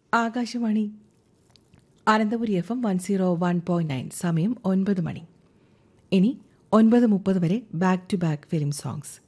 Akashvani Ananthapuri FM 101.9 സമയം 9 മണി. ഇനി 9:30 വരെ back to back film songs.